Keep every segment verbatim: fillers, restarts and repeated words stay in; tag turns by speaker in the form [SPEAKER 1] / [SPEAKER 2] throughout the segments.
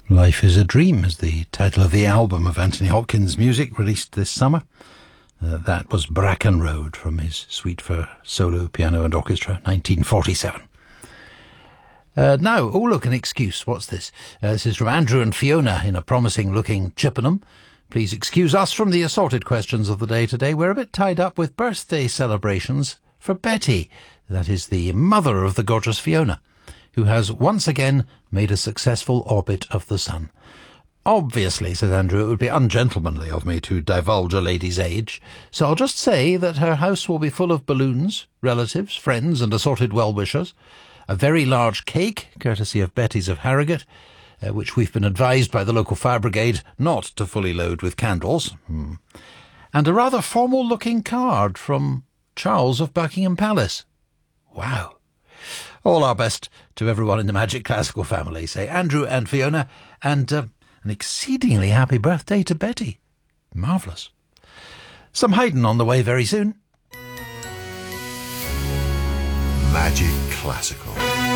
[SPEAKER 1] Life is a Dream is the title of the album of Anthony Hopkins' music released this summer. Uh, that was Bracken Road from his suite for solo, piano and orchestra, nineteen forty-seven. Uh, now, oh look, an excuse. What's this? Uh, this is from Andrew and Fiona in a promising-looking Chippenham. Please excuse us from the assorted questions of the day today. We're a bit tied up with birthday celebrations for Betty. That is the mother of the gorgeous Fiona, who has once again made a successful orbit of the sun. Obviously, says Andrew, it would be ungentlemanly of me to divulge a lady's age, so I'll just say that her house will be full of balloons, relatives, friends and assorted well-wishers, a very large cake, courtesy of Betty's of Harrogate, uh, which we've been advised by the local fire brigade not to fully load with candles, hmm. and a rather formal-looking card from Charles of Buckingham Palace. Wow. All our best to everyone in the Magic Classical family, say Andrew and Fiona, and uh, an exceedingly happy birthday to Betty. Marvellous. Some Haydn on the way very soon.
[SPEAKER 2] Magic Classical.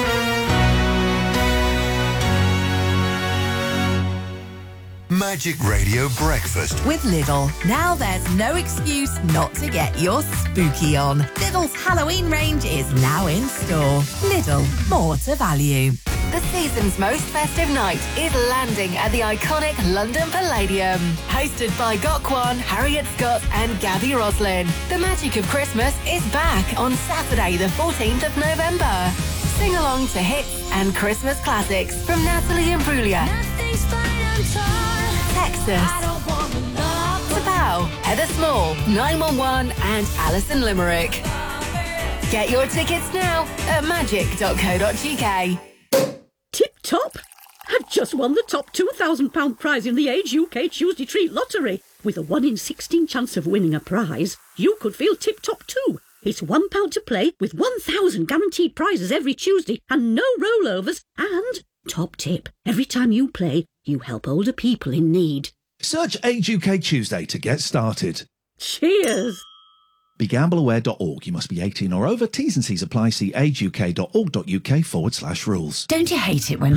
[SPEAKER 2] Magic Radio Breakfast
[SPEAKER 3] with Lidl. Now there's no excuse not to get your spooky on. Lidl's Halloween range is now in store. Lidl, more to value.
[SPEAKER 4] The season's most festive night is landing at the iconic London Palladium. Hosted by Gokwan, Harriet Scott and Gabby Roslin. The magic of Christmas is back on Saturday the fourteenth of November. Sing along to hits and Christmas classics from Natalie Imbruglia, Texas, Sabao, Heather Small, nine one one and Alison Limerick. Get your tickets now at magic dot co dot uk.
[SPEAKER 5] Tip Top have just won the top two thousand pounds prize in the Age U K Tuesday Treat Lottery. With a one in sixteen chance of winning a prize, you could feel tip top too. It's one pound to play with one thousand guaranteed prizes every Tuesday and no rollovers. And, top tip, every time you play, you help older people in need.
[SPEAKER 6] Search Age U K Tuesday to get started.
[SPEAKER 5] Cheers!
[SPEAKER 6] Be gamble aware dot org. You must be eighteen or over. T's and C's apply. See age u k dot org dot u k forward slash rules.
[SPEAKER 7] Don't you hate it when...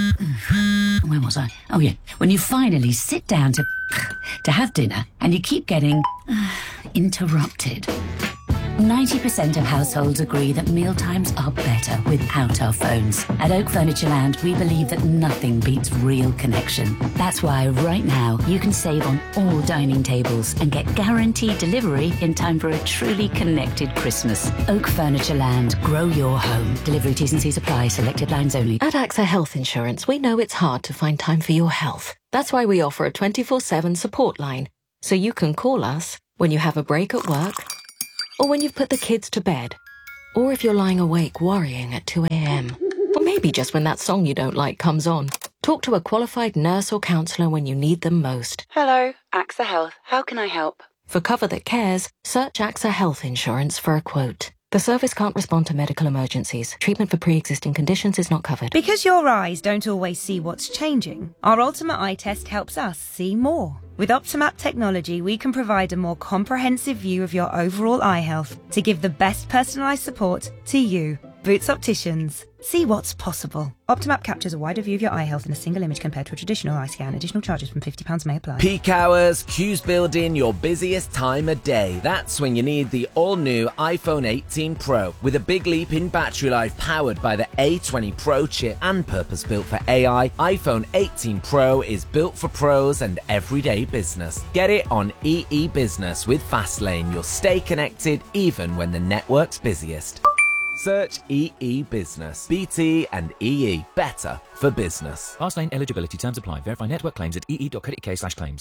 [SPEAKER 7] Where was I? Oh, yeah. When you finally sit down to... to have dinner and you keep getting... interrupted. ninety percent of households agree that mealtimes are better without our phones. At Oak Furniture Land, we believe that nothing beats real connection. That's why right now you can save on all dining tables and get guaranteed delivery in time for a truly connected Christmas. Oak Furniture Land, grow your home. Delivery T's and C's apply, selected lines only.
[SPEAKER 8] At AXA Health Insurance, we know it's hard to find time for your health. That's why we offer a twenty-four seven support line, so you can call us when you have a break at work, or when you've put the kids to bed, or if you're lying awake worrying at two a.m, or maybe just when that song you don't like comes on. Talk to a qualified nurse or counsellor when you need them most.
[SPEAKER 9] Hello, AXA Health. How can I help?
[SPEAKER 8] For cover that cares, search AXA Health Insurance for a quote. The service can't respond to medical emergencies. Treatment for pre-existing conditions is not covered.
[SPEAKER 10] Because your eyes don't always see what's changing, our Ultimate Eye Test helps us see more. With Optimap technology, we can provide a more comprehensive view of your overall eye health to give the best personalised support to you. Boots Opticians. See what's possible. Optimap captures a wider view of your eye health in a single image compared to a traditional eye scan. Additional charges from fifty pounds may apply.
[SPEAKER 11] Peak hours, queues building, your busiest time of day. That's when you need the all-new iPhone eighteen Pro. With a big leap in battery life powered by the A twenty Pro chip and purpose-built for A I, iPhone eighteen Pro is built for pros and everyday business. Get it on E E Business with Fastlane. You'll stay connected even when the network's busiest. Search E E Business. B T and E E. Better for business.
[SPEAKER 12] Fastlane eligibility terms apply. Verify network claims at ee dot co dot uk slash claims.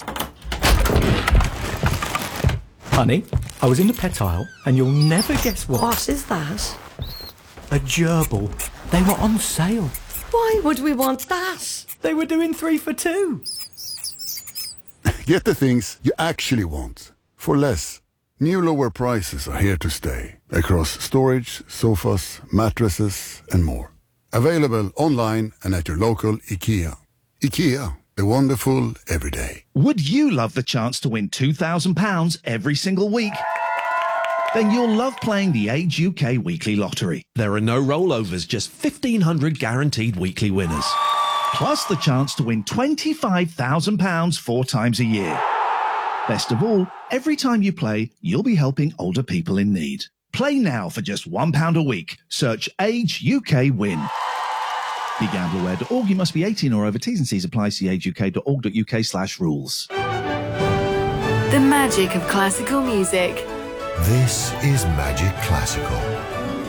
[SPEAKER 13] Honey, I was in the pet aisle and you'll never guess what.
[SPEAKER 14] What is that?
[SPEAKER 13] A gerbil. They were on sale.
[SPEAKER 14] Why would we want that?
[SPEAKER 13] They were doing three for two.
[SPEAKER 15] Get the things you actually want for less. New lower prices are here to stay across storage, sofas, mattresses and more. Available online and at your local IKEA. IKEA, the wonderful everyday.
[SPEAKER 6] Would you love the chance to win two thousand pounds every single week? Then you'll love playing the Age U K Weekly Lottery. There are no rollovers, just fifteen hundred guaranteed weekly winners. plus the chance to win twenty-five thousand pounds four times a year. Best of all, every time you play, you'll be helping older people in need. Play now for just one pound a week. Search Age U K Win. Be gambler aware dot org. You must be eighteen or over. T's and C's apply. See age u k dot org dot u k slash rules.
[SPEAKER 4] The magic of classical music.
[SPEAKER 2] This is Magic Classical.